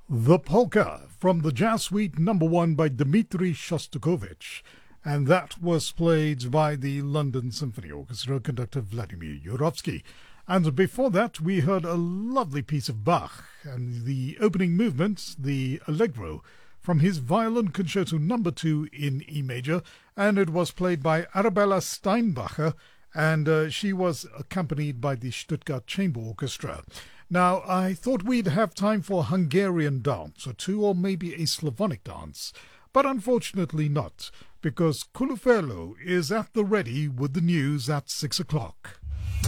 The Polka from the Jazz Suite #1 by Dmitri Shostakovich, and that was played by the London Symphony Orchestra conductor Vladimir Yurovsky. And before that, we heard a lovely piece of Bach and the opening movement, the Allegro, from his Violin Concerto No. 2 in E major, and it was played by Arabella Steinbacher, and she was accompanied by the Stuttgart Chamber Orchestra. Now, I thought we'd have time for a Hungarian dance or two, or maybe a Slavonic dance, but unfortunately not, because Kulufelo is at the ready with the news at 6 o'clock.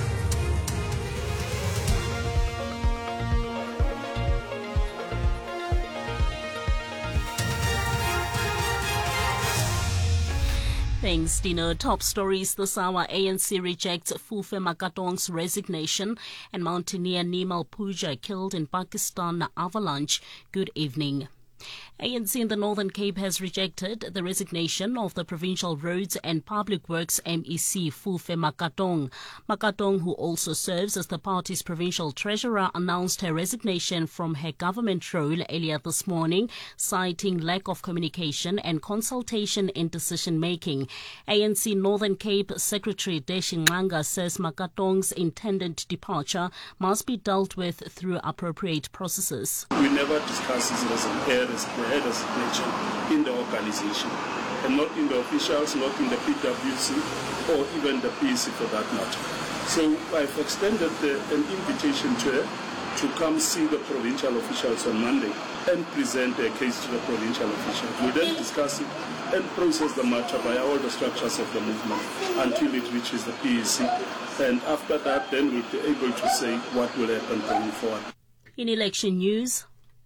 Thanks, Dino. Top stories this hour. ANC rejects Fufe Makatong's resignation and mountaineer Nimal Pooja killed in Pakistan avalanche. Good evening. ANC in the Northern Cape has rejected the resignation of the Provincial Roads and Public Works MEC Fufe Makatong. Makatong, who also serves as the party's provincial treasurer, announced her resignation from her government role earlier this morning, citing lack of communication and consultation in decision-making. ANC Northern Cape Secretary Deshi Nganga says Makatong's intended departure must be dealt with through appropriate processes. We never discuss this as a resignation in the organization, and not in the officials, not in the PwC, or even the PC for that matter. So I've extended an invitation to her to come see the provincial officials on Monday and present a case to the provincial officials. We then discuss it and process the matter via all the structures of the movement until it reaches the PEC. And after that, then we'll be able to say what will happen going forward. In election news,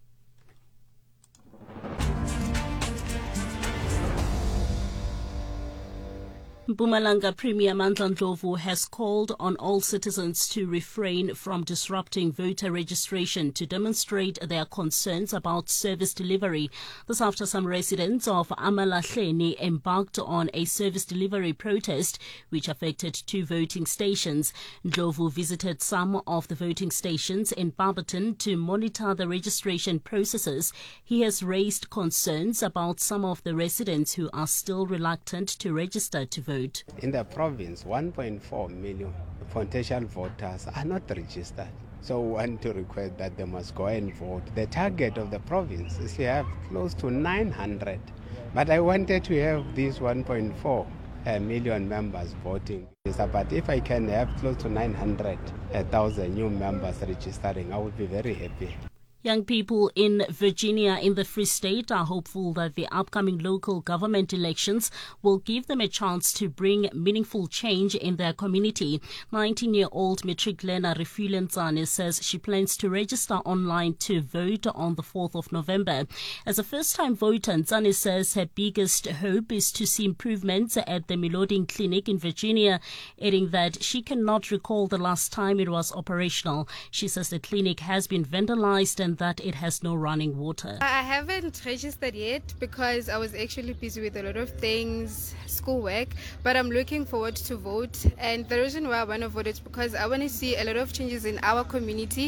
Mpumalanga Premier Mandla Ndlovu has called on all citizens to refrain from disrupting voter registration to demonstrate their concerns about service delivery. This after some residents of Amalahleni embarked on a service delivery protest which affected 2 voting stations. Ndlovu visited some of the voting stations in Barberton to monitor the registration processes. He has raised concerns about some of the residents who are still reluctant to register to vote. In the province, 1.4 million potential voters are not registered. So we want to request that they must go and vote. The target of the province is to have close to 900. But I wanted to have these 1.4 million members voting. But if I can have close to 900,000 new members registering, I would be very happy. Young people in Virginia in the Free State are hopeful that the upcoming local government elections will give them a chance to bring meaningful change in their community. 19-year-old matric learner Refile Ntsane says she plans to register online to vote on the 4th of November. As a first-time voter, Ntsane says her biggest hope is to see improvements at the Meloding Clinic in Virginia, adding that she cannot recall the last time it was operational. She says the clinic has been vandalized and that it has no running water. I haven't registered yet because I was actually busy with a lot of things, schoolwork, but I'm looking forward to vote. And the reason why I want to vote is because I want to see a lot of changes in our community.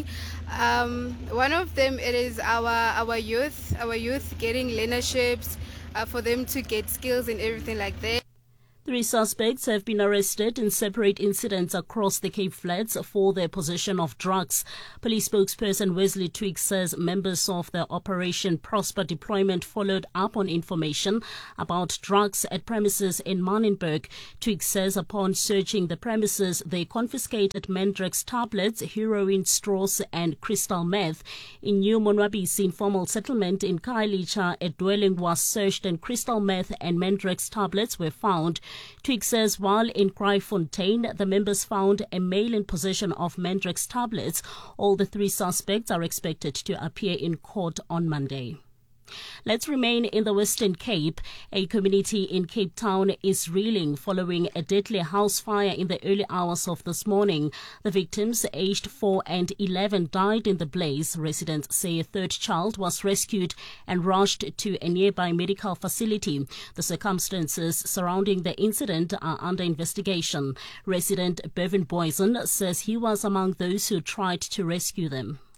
One of them, it is our youth getting learnerships, for them to get skills and everything like that. 3 suspects have been arrested in separate incidents across the Cape Flats for their possession of drugs. Police spokesperson Wesley Twiggs says members of the Operation Prosper deployment followed up on information about drugs at premises in Manenberg. Twiggs says upon searching the premises, they confiscated Mendrex tablets, heroin straws and crystal meth. In New Monwabisi informal settlement in Khayelitsha, a dwelling was searched and crystal meth and Mendrex tablets were found. Twiggs says while in Kraaifontein, the members found a male in possession of Mendrex tablets. All the 3 suspects are expected to appear in court on Monday. Let's remain in the Western Cape. A community in Cape Town is reeling following a deadly house fire in the early hours of this morning. The victims, aged 4 and 11, died in the blaze. Residents say a 3rd child was rescued and rushed to a nearby medical facility. The circumstances surrounding the incident are under investigation. Resident Bevan Boyson says he was among those who tried to rescue them.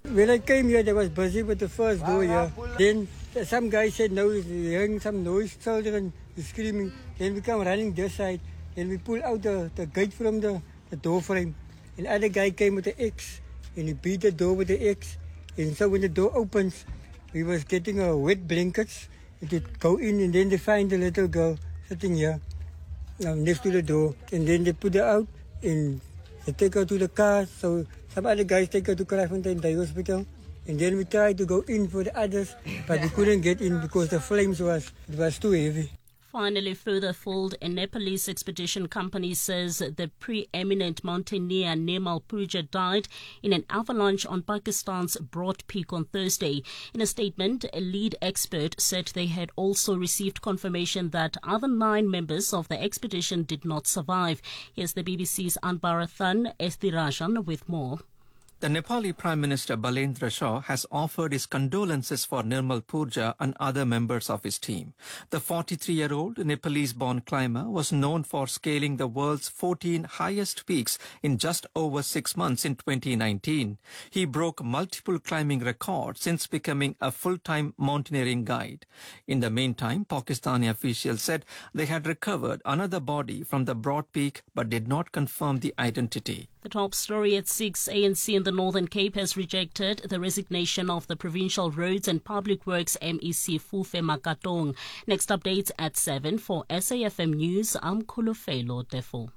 When I came here, they was busy with the first door here. Then some guy said, no, he's hearing some noise, children screaming. Then we come running this side. Then we pull out the gate from the door frame. And the other guy came with the X. And he beat the door with the X. And so when the door opens, we was getting wet blankets. And they go in and then they find the little girl sitting here next to the door. And then they put her out and they take her to the car. So some other guys take her to Kraaifontein Day Hospital. And then we tried to go in for the others, but we couldn't get in because the flames was too heavy. Finally, further afield, a Nepalese expedition company says the preeminent mountaineer Nirmal Purja died in an avalanche on Pakistan's Broad Peak on Thursday. In a statement, a lead expert said they had also received confirmation that other 9 members of the expedition did not survive. Here's the BBC's Anbarathan Esthirajan with more. The Nepali Prime Minister Balendra Shah has offered his condolences for Nirmal Purja and other members of his team. The 43-year-old Nepalese-born climber was known for scaling the world's 14 highest peaks in just over 6 months in 2019. He broke multiple climbing records since becoming a full-time mountaineering guide. In the meantime, Pakistani officials said they had recovered another body from the Broad Peak but did not confirm the identity. The top story at 6, ANC in the Northern Cape has rejected the resignation of the Provincial Roads and Public Works MEC Fufe Makatong. Next updates at 7 for SAFM News. I'm Kulufelo Defo.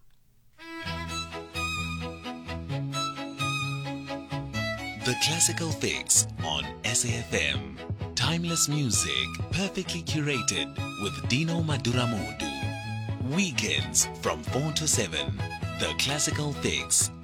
The Classical Fix on SAFM. Timeless music, perfectly curated with Dino Maduramodu. Weekends from 4 to 7. The Classical Fix.